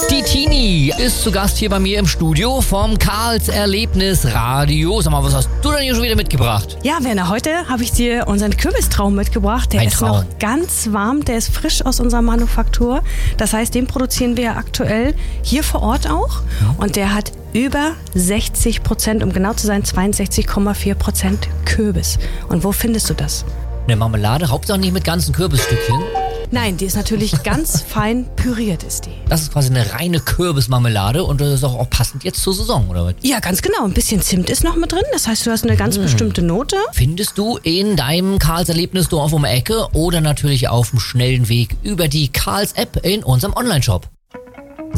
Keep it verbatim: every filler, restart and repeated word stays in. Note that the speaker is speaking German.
Die Tini ist zu Gast hier bei mir im Studio vom Karls Erlebnis Radio. Sag mal, was hast du denn hier schon wieder mitgebracht? Ja, Werner, heute habe ich dir unseren Kürbistraum mitgebracht. Der Ein ist Traum. noch ganz warm, der ist frisch aus unserer Manufaktur. Das heißt, den produzieren wir aktuell hier vor Ort auch. Und der hat über sechzig Prozent, um genau zu sein, zweiundsechzig Komma vier Prozent Kürbis. Und wo findest du das? Eine Marmelade, Hauptsache nicht mit ganzen Kürbisstückchen. Nein, die ist natürlich ganz fein püriert, ist die. Das ist quasi eine reine Kürbismarmelade und das ist auch, auch passend jetzt zur Saison, oder was? Ja, ganz genau. Ein bisschen Zimt ist noch mit drin. Das heißt, du hast eine ganz bestimmte Note. Findest du in deinem Karls Erlebnisdorf um die Ecke oder natürlich auf dem schnellen Weg über die Karls App in unserem Onlineshop.